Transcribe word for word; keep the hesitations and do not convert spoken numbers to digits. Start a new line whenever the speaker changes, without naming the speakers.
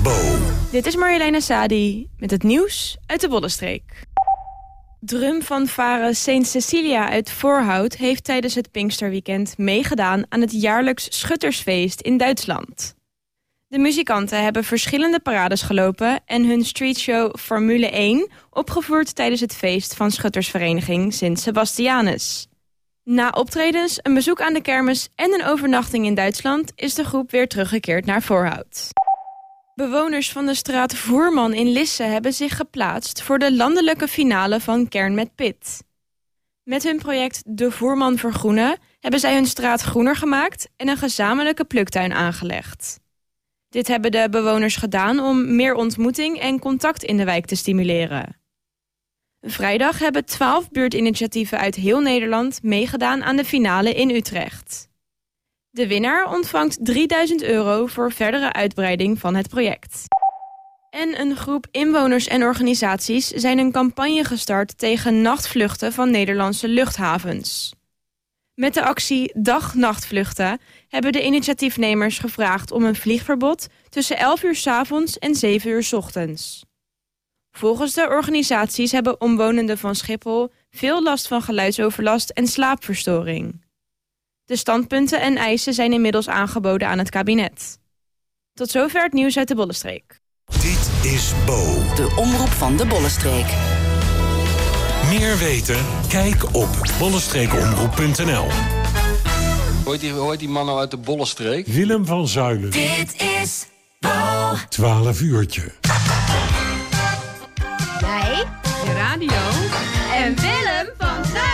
Bo.
Dit is Marjoleina Sadi met het nieuws uit de Bollenstreek. Drumfanfare Saint Cecilia uit Voorhout heeft tijdens het Pinksterweekend meegedaan aan het jaarlijks Schuttersfeest in Duitsland. De muzikanten hebben verschillende parades gelopen en hun streetshow Formule één opgevoerd tijdens het feest van schuttersvereniging Sint Sebastianus. Na optredens, een bezoek aan de kermis en een overnachting in Duitsland is de groep weer teruggekeerd naar Voorhout. Bewoners van de straat Voerman in Lisse hebben zich geplaatst voor de landelijke finale van Kern met Pit. Met hun project De Voerman Vergroenen hebben zij hun straat groener gemaakt en een gezamenlijke pluktuin aangelegd. Dit hebben de bewoners gedaan om meer ontmoeting en contact in de wijk te stimuleren. Vrijdag hebben twaalf buurtinitiatieven uit heel Nederland meegedaan aan de finale in Utrecht. De winnaar ontvangt drieduizend euro voor verdere uitbreiding van het project. En een groep inwoners en organisaties zijn een campagne gestart tegen nachtvluchten van Nederlandse luchthavens. Met de actie Dag-Nachtvluchten hebben de initiatiefnemers gevraagd om een vliegverbod tussen elf uur 's avonds en zeven uur 's ochtends. Volgens de organisaties hebben omwonenden van Schiphol veel last van geluidsoverlast en slaapverstoring. De standpunten en eisen zijn inmiddels aangeboden aan het kabinet. Tot zover het nieuws uit de Bollenstreek.
Dit is Bo.
De omroep van de Bollenstreek.
Meer weten? Kijk op bollenstreekomroep punt n l.
Hoe heet die, hoe heet die man nou uit de Bollenstreek?
Willem van Zuilen.
Dit is Bo.
twaalf uurtje.
Wij, de radio en Willem van Zuilen.